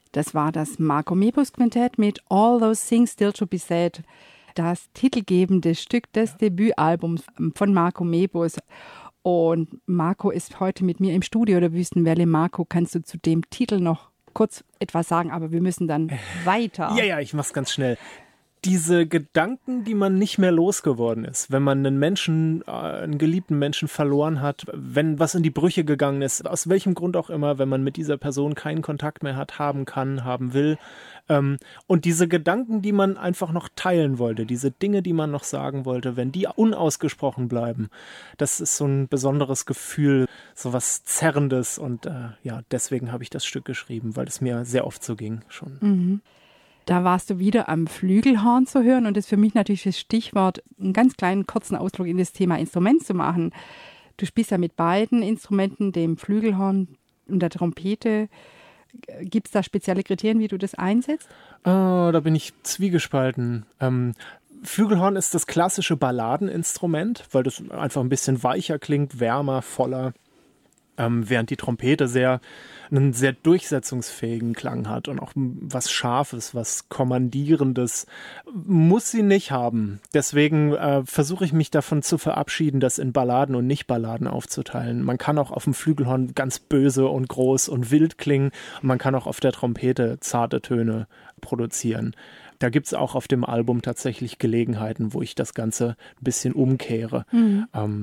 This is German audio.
Das war das Marco Mebus Quintett mit All Those Things Still to Be Said. Das titelgebende Stück des Debütalbums von Marco Mebus. Und Marco ist heute mit mir im Studio der Wüstenwelle. Marco, kannst du zu dem Titel noch kurz etwas sagen? Aber wir müssen dann weiter. Ja, ich mach's ganz schnell. Diese Gedanken, die man nicht mehr losgeworden ist, wenn man einen Menschen, einen geliebten Menschen verloren hat, wenn was in die Brüche gegangen ist, aus welchem Grund auch immer, wenn man mit dieser Person keinen Kontakt mehr hat, haben kann, haben will. Und diese Gedanken, die man einfach noch teilen wollte, diese Dinge, die man noch sagen wollte, wenn die unausgesprochen bleiben, das ist so ein besonderes Gefühl, so was Zerrendes. Und deswegen habe ich das Stück geschrieben, weil es mir sehr oft so ging schon. Mhm. Da warst du wieder am Flügelhorn zu hören und das ist für mich natürlich das Stichwort, einen ganz kleinen, kurzen Ausflug in das Thema Instrument zu machen. Du spielst ja mit beiden Instrumenten, dem Flügelhorn und der Trompete. Gibt es da spezielle Kriterien, wie du das einsetzt? Da bin ich zwiegespalten. Flügelhorn ist das klassische Balladeninstrument, weil das einfach ein bisschen weicher klingt, wärmer, voller. Während die Trompete einen sehr durchsetzungsfähigen Klang hat und auch was Scharfes, was Kommandierendes, muss sie nicht haben. Deswegen versuche ich mich davon zu verabschieden, das in Balladen und Nicht-Balladen aufzuteilen. Man kann auch auf dem Flügelhorn ganz böse und groß und wild klingen und man kann auch auf der Trompete zarte Töne produzieren. Da gibt es auch auf dem Album tatsächlich Gelegenheiten, wo ich das Ganze ein bisschen umkehre.